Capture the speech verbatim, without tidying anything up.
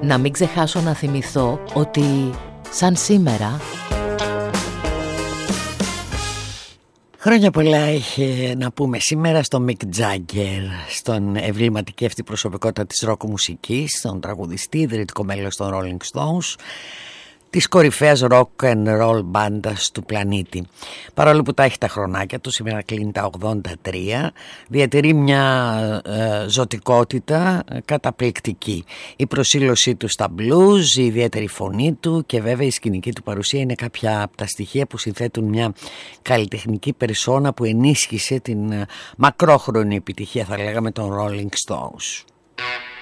Να μην ξεχάσω να θυμηθώ ότι σαν σήμερα χρόνια πολλά είχε να πούμε σήμερα στον Μικ Τζάγκερ, στον εμβληματική αυτή προσωπικότητα της ροκ μουσικής, τον τραγουδιστή, ιδρυτικό μέλος των Rolling Stones, της κορυφαίας rock and roll μπάντας του πλανήτη. Παρόλο που τα έχει τα χρονάκια του, σήμερα κλείνει τα ογδόντα τρία, διατηρεί μια ε, ζωτικότητα ε, καταπληκτική. Η προσήλωσή του στα blues, η ιδιαίτερη φωνή του και βέβαια η σκηνική του παρουσία είναι κάποια από τα στοιχεία που συνθέτουν μια καλλιτεχνική περσόνα που ενίσχυσε την ε, μακρόχρονη επιτυχία, θα λέγαμε, των Rolling Stones.